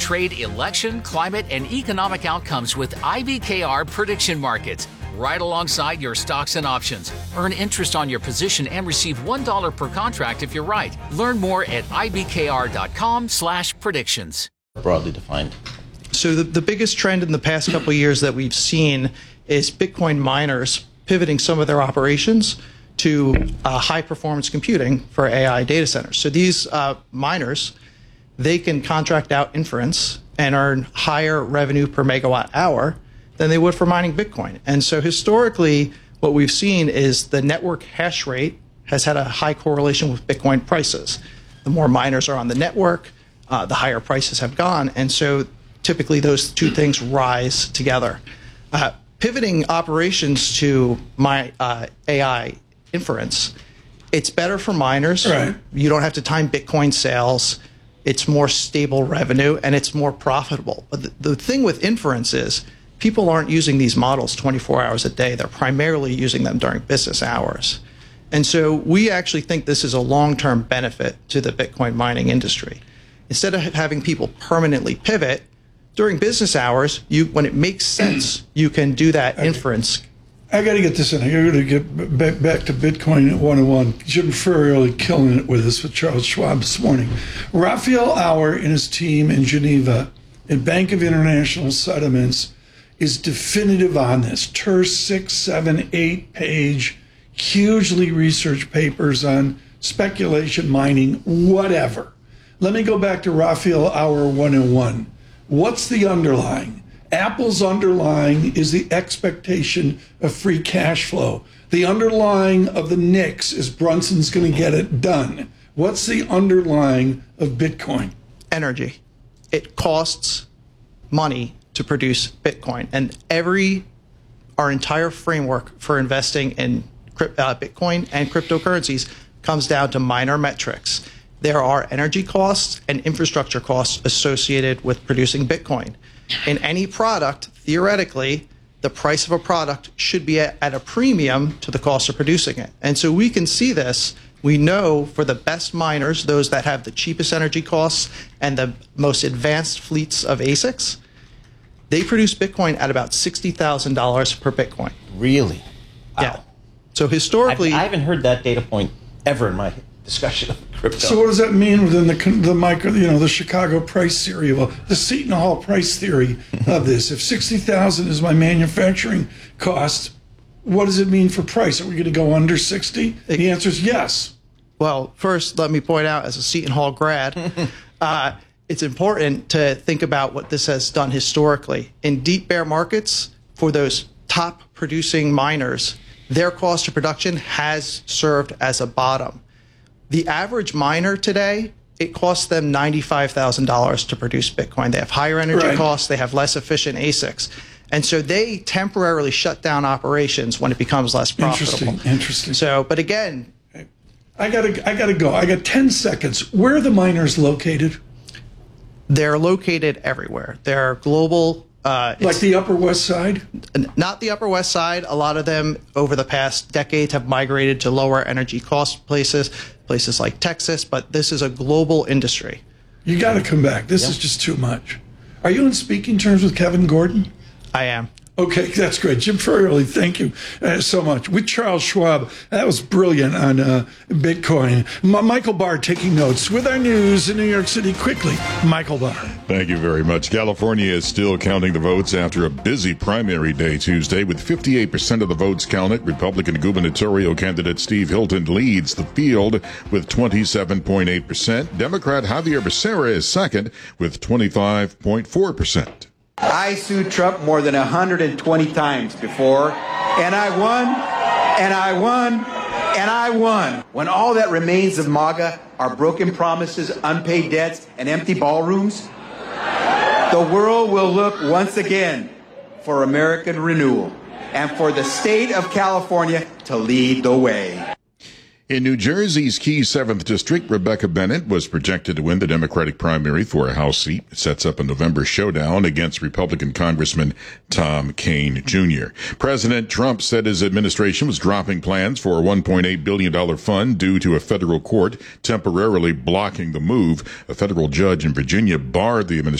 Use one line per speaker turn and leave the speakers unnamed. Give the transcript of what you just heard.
trade election, climate, and economic outcomes with IBKR prediction markets. Right alongside your stocks and options. Earn interest on your position and receive $1 per contract if you're right. Learn more at ibkr.com/predictions.
Broadly defined.
So the biggest trend in the past couple of years that we've seen is Bitcoin miners pivoting some of their operations to high-performance computing for AI data centers. So these miners, they can contract out inference and earn higher revenue per megawatt hour than they would for mining Bitcoin. And so historically, what we've seen is the network hash rate has had a high correlation with Bitcoin prices. The more miners are on the network, the higher prices have gone. And so typically those two things rise together. Pivoting operations to AI inference, it's better for miners.
Right.
You don't have to time Bitcoin sales. It's more stable revenue, and it's more profitable. But the thing with inference is people aren't using these models 24 hours a day. They're primarily using them during business hours. And so we actually think this is a long-term benefit to the Bitcoin mining industry. Instead of having people permanently pivot, during business hours, when it makes sense, you can do that inference.
I got to get this in. I got to get back to Bitcoin 101. Jim Ferrioli killing it with us with Charles Schwab this morning. Raphael Auer and his team in Geneva at Bank of International Settlements is definitive on this. Terse 6, 7, 8 page, hugely researched papers on speculation, mining, whatever. Let me go back to Raphael Auer 101. What's the underlying? Apple's underlying is the expectation of free cash flow. The underlying of the Knicks is Brunson's going to get it done. What's the underlying of Bitcoin?
Energy. It costs money to produce Bitcoin. And our entire framework for investing in Bitcoin and cryptocurrencies comes down to minor metrics. There are energy costs and infrastructure costs associated with producing Bitcoin. In any product, theoretically, the price of a product should be at a premium to the cost of producing it. And so we can see this. We know for the best miners, those that have the cheapest energy costs and the most advanced fleets of ASICs, they produce Bitcoin at about $60,000 per Bitcoin.
Really? Wow.
Yeah. So historically,
I haven't heard that data point ever in my discussion of crypto.
So what does that mean within the Chicago price theory, the Seton Hall price theory of this? If 60,000 is my manufacturing cost, what does it mean for price? Are we going to go under 60? The answer is yes.
Well, first, let me point out, as a Seton Hall grad, it's important to think about what this has done historically. In deep bear markets, for those top producing miners, their cost of production has served as a bottom. The average miner today, it costs them $95,000 to produce Bitcoin. They have higher energy costs. They have less efficient ASICs. And so they temporarily shut down operations when it becomes less profitable.
Interesting.
So, but again,
I gotta go. I got 10 seconds. Where are the miners located?
They're located everywhere. They're global.
Like the Upper West Side?
Not the Upper West Side. A lot of them over the past decade have migrated to lower energy cost places like Texas, but this is a global industry.
You got to come back. This is just too much. Are you in speaking terms with Kevin Gordon?
I am.
Okay, that's great. Jim Ferrioli, thank you so much. With Charles Schwab, that was brilliant on Bitcoin. Michael Barr taking notes with our news in New York City quickly. Michael Barr.
Thank you very much. California is still counting the votes after a busy primary day Tuesday with 58% of the votes counted. Republican gubernatorial candidate Steve Hilton leads the field with 27.8%. Democrat Javier Becerra is second with 25.4%.
I sued Trump more than 120 times before, and I won, and I won, and I won. When all that remains of MAGA are broken promises, unpaid debts, and empty ballrooms, the world will look once again for American renewal and for the state of California to lead the way.
In New Jersey's key 7th District, Rebecca Bennett was projected to win the Democratic primary for a House seat. It sets up a November showdown against Republican Congressman Tom Kean Jr. President Trump said his administration was dropping plans for a $1.8 billion fund due to a federal court temporarily blocking the move. A federal judge in Virginia barred the administration